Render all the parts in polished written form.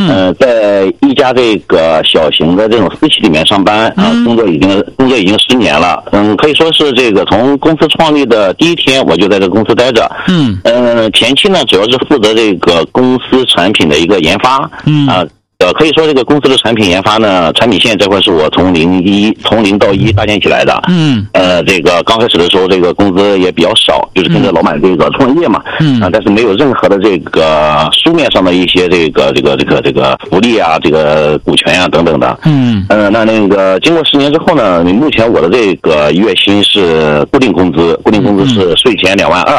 在一家这个小型的这种私企里面上班啊，工作已经10年了。可以说是这个从公司创立的第一天我就在这个公司待着。前期呢主要是负责这个公司产品的一个研发。可以说这个公司的产品研发呢，产品线这块是我从零到一搭建起来的。这个刚开始的时候，这个工资也比较少，就是跟着老板这个创业嘛。但是没有任何的这个书面上的一些这个福利啊，这个股权啊等等的。那个经过10年之后呢，目前我的这个月薪是固定工资是税前2万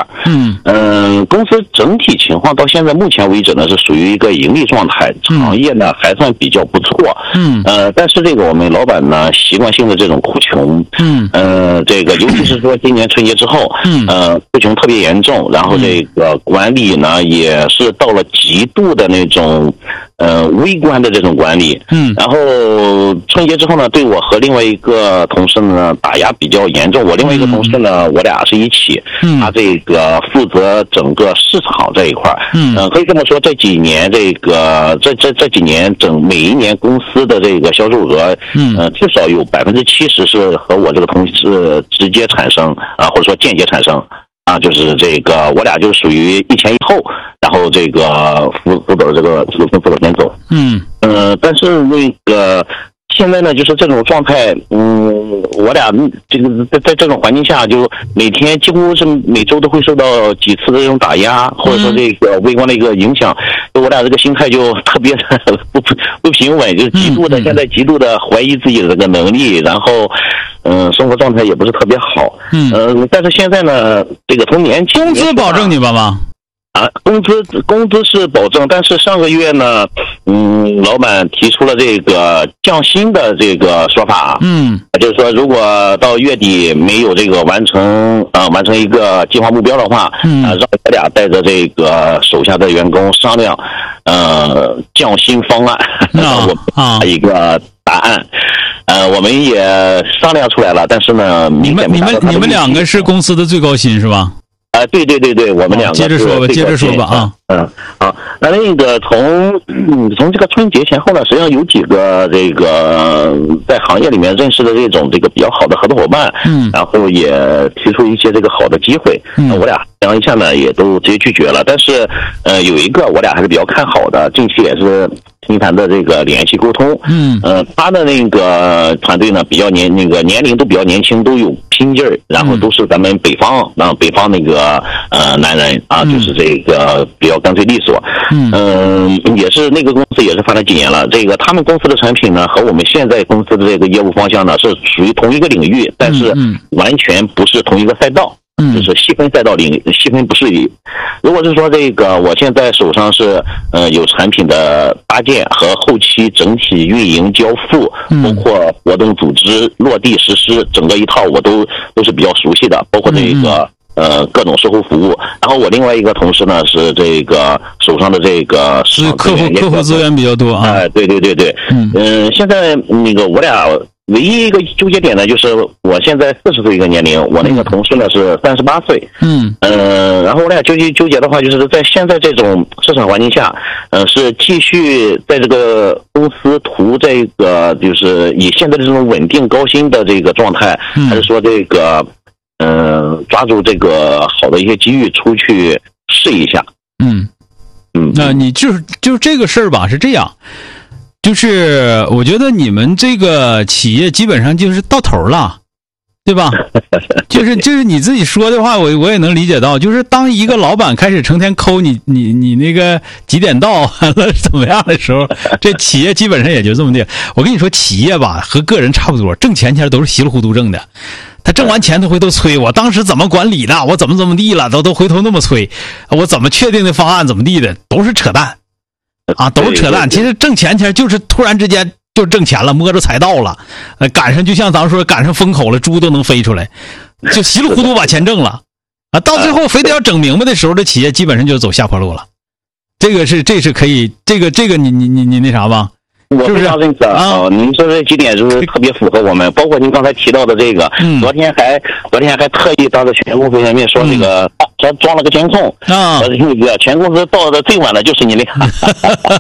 2。公司整体情况到现在目前为止呢，是属于一个盈利状态，行业呢还算比较不错。但是这个我们老板呢习惯性的这种哭穷。这个尤其是说今年春节之后，哭穷特别严重，然后这个管理呢也是到了极度的那种微观的这种管理。然后春节之后呢，对我和另外一个同事呢打压比较严重。我另外一个同事呢，我俩是一起，他这个负责整个市场这一块。可以这么说，这几年这个这几年每一年公司的这个销售额，至少有70%是和我这个同事直接产生啊，或者说间接产生啊，就是这个我俩就属于一前一后，然后这个辅导这个公司往前走。但是那个现在呢，就是这种状态，我俩这个在这种环境下，就每天几乎是每周都会受到几次的这种打压，或者说这个微观的一个影响，我俩这个心态就特别的不平稳，就是现在极度的怀疑自己的这个能力，然后生活状态也不是特别好。但是现在呢，这个从年轻工资保证你吧吗？ 工资是保证，但是上个月呢，老板提出了这个降薪的这个说法。就是说如果到月底没有这个完成一个计划目标的话，让我俩带着这个手下的员工商量降薪方案，让我们一个答案。我们也商量出来了，但是呢， 你们两个是公司的最高薪是吧？ 对，我们两个接着说吧那个从这个春节前后呢，实际上有几个这个在行业里面认识的这个比较好的合作伙伴，然后也提出一些这个好的机会，我俩商量一下呢，也都直接拒绝了。但是有一个我俩还是比较看好的，近期也是频繁的这个联系沟通。他的那个团队呢比较年龄都比较年轻，都有拼劲儿，然后都是咱们北方那个男人啊，就是这个比较干脆利索。也是那个公司也是发展几年了，这个他们公司的产品呢和我们现在公司的这个业务方向呢是属于同一个领域，但是完全不是同一个赛道。就是细分赛道细分不适宜。如果是说这个我现在手上是有产品的搭建和后期整体运营交付，包括活动组织落地实施，整个一套我都是比较熟悉的，包括这个各种售后服务。然后我另外一个同事呢是这个手上的这个是客户资源比较多啊。 对。现在那个我俩唯一一个纠结点呢，就是我现在40岁一个年龄，我那个同事呢是38岁。然后我俩纠结的话，就是在现在这种市场环境下，是继续在这个公司图这个就是以现在的这种稳定高薪的这个状态，还是说这个抓住这个好的一些机遇出去试一下。 那你就这个事儿吧，是这样。就是我觉得你们这个企业基本上就是到头了，对吧？就是你自己说的话，我也能理解到，就是当一个老板开始成天抠你那个几点到完了怎么样的时候，这企业基本上也就这么地。我跟你说，企业吧和个人差不多，挣钱都是稀里糊涂挣的。他挣完钱他回头催我当时怎么管理的，我怎么地了，都回头那么催，我怎么确定的方案怎么地的，都是扯淡。都是扯淡。其实挣钱就是突然之间就挣钱了，摸着财道了，赶上就像咱们说赶上风口了，猪都能飞出来，就稀里糊涂把钱挣了到最后非得要整明白的时候，这企业基本上就走下坡路了。这是可以，这个你那啥吧？ 我非常认可您说这几点就是特别符合我们，包括您刚才提到的这个，昨天还特意当着全公司面说这个装了个监控那个全公司到的最晚的就是你俩。